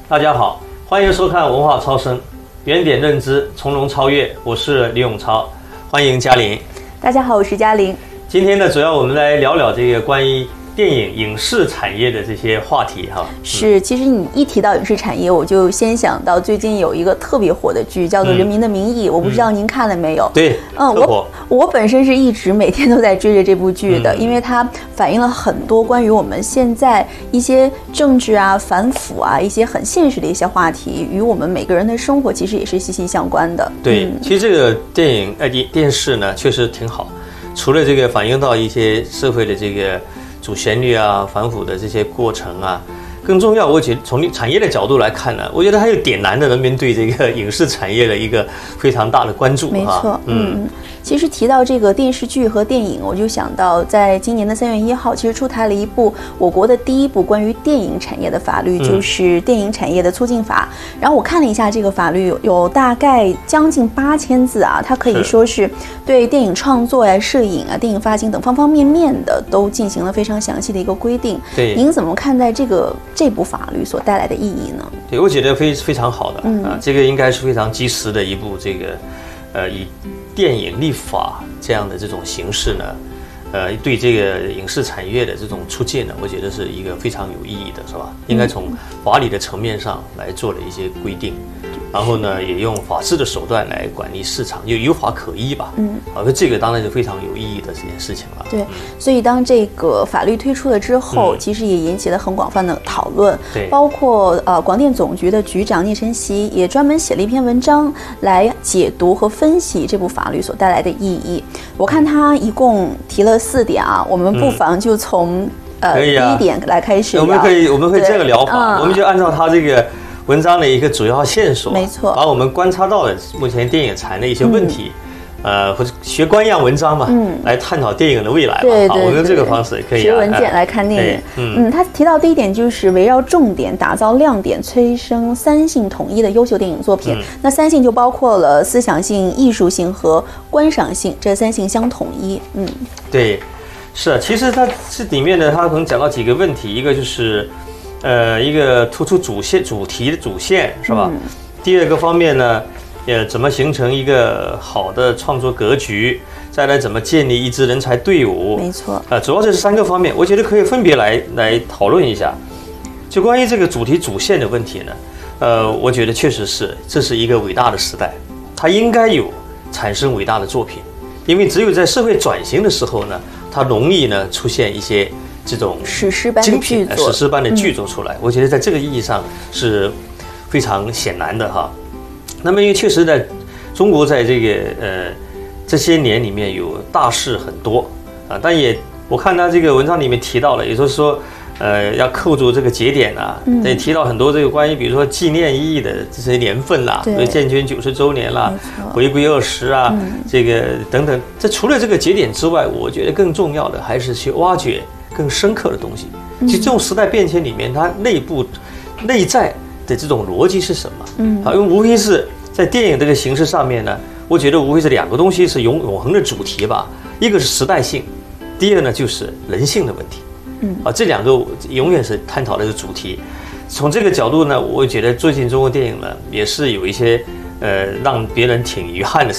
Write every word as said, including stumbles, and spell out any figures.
大家好，欢迎收看文化超声，原点认知，从容超越。我是李永超，欢迎嘉玲。 大家好，我是嘉玲。 今天呢，主要我们来聊聊这个关于电影影视产业的这些话题哈。 是，其实你一提到影视产业，我就先想到最近有一个特别火的剧，叫做《人民的名义》，嗯、我不知道您看了没有？ 对， 嗯，我我本身是一直每天都在追着这部剧的，嗯、因为它反映了很多关于我们现在一些政治啊、反腐啊、一些很现实的一些话题，与我们每个人的生活其实也是息息相关的。 对， 嗯、 其实这个电影呃电电视呢，确实挺好，除了这个反映到一些社会的这个主旋律啊、反腐的这些过程啊，更重要，我觉得从产业的角度来看呢，我觉得还有点燃的人民对这个影视产业的一个非常大的关注。 没错，嗯，嗯其实提到这个电视剧和电影，我就想到在今年的三月一号，其实出台了一部我国的第一部关于电影产业的法律，就是《电影产业的促进法》。然后我看了一下这个法律，有大概将近八千字啊，它可以说是对电影创作呀、摄影啊、电影发行等方方面面的都进行了非常详细的一个规定。 对， 您怎么看待这个这部法律所带来的意义呢？ 对，我觉得非非常好的， 嗯啊，这个应该是非常及时的一部这个，呃，以电影立法这样的这种形式呢，呃，对这个影视产业的这种促进呢，我觉得是一个非常有意义的，是吧？应该从法理的层面上来做了一些规定。然后呢，也用法治的手段来管理市场，就有法可依吧。嗯，啊，这个当然是非常有意义的这件事情了。 对，所以当这个法律推出了之后，嗯、其实也引起了很广泛的讨论。 对， 包括呃广电总局的局长聂晨曦也专门写了一篇文章来解读和分析这部法律所带来的意义。我看他一共提了四点啊，我们不妨就从、嗯、呃、啊、第一点来开始聊。 我们可以我们可以这个聊法，嗯、我们就按照他这个文章的一个主要线索， 没错， 把我们观察到的目前电影产的一些问题，嗯、呃，或者学官样文章嘛，嗯，来探讨电影的未来嘛。 对对对， 我用这个方式可以、啊。 学文件来看电影，嗯嗯，他提到第一点就是围绕重点打造亮点，催生三性统一的优秀电影作品。嗯、那三性就包括了思想性、艺术性和观赏性，这三性相统一。嗯， 对，是啊，其实它这里面呢，它可能讲到几个问题，一个就是。呃，一个突出主线、主题的主线是吧？嗯、第二个方面呢，呃，怎么形成一个好的创作格局？再来，怎么建立一支人才队伍？ 没错。 呃，主要这是三个方面，我觉得可以分别来来讨论一下。就关于这个主题主线的问题呢，呃，我觉得确实是这是一个伟大的时代，它应该有产生伟大的作品，因为只有在社会转型的时候呢，它容易呢出现一些。这种史诗般的剧作， 史诗般的剧作出来，嗯、我觉得在这个意义上是非常显然的哈。那么，因为确实在中国在这个呃这些年里面有大事很多啊，但也我看他这个文章里面提到了，也就是说，呃，要扣住这个节点啊，嗯、也提到很多这个关于比如说纪念意义的这些年份啦，比如建军九十周年啦，回归二十啊，嗯、这个等等。这除了这个节点之外，我觉得更重要的还是去挖掘。更深刻的东西，其实这种时代变迁里面，它内部、内在的这种逻辑是什么？嗯，啊，因为无非是在电影这个形式上面呢，我觉得无非是两个东西是永永恒的主题吧，一个是时代性，第二呢就是人性的问题。嗯，啊，这两个永远是探讨的一个主题。从这个角度呢，我觉得最近中国电影呢也是有一些呃让别人挺遗憾的。